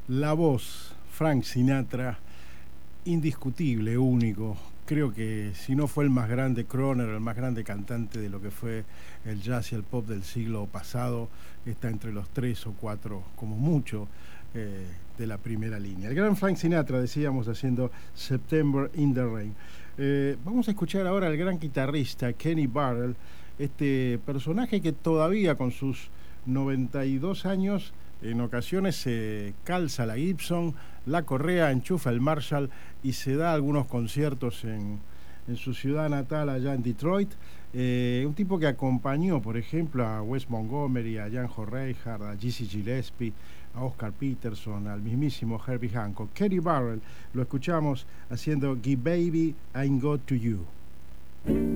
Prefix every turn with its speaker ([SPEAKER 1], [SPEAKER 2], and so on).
[SPEAKER 1] La voz, Frank Sinatra, indiscutible, único. Creo que si no fue el más grande crooner, el más grande cantante de lo que fue el jazz y el pop del siglo pasado, está entre los 3 o 4, como mucho, de la primera línea. El gran Frank Sinatra, decíamos, haciendo September in the Rain. Vamos a escuchar ahora al gran guitarrista Kenny Burrell, este personaje que todavía con sus 92 años en ocasiones se calza la Gibson, la correa, enchufa el Marshall y se da algunos conciertos en su ciudad natal allá en Detroit. Un tipo que acompañó, por ejemplo, a Wes Montgomery, a Jan Reinhardt, a Dizzy Gillespie, a Oscar Peterson, al mismísimo Herbie Hancock. Kenny Burrell, lo escuchamos haciendo Give Baby, I'm Got to You.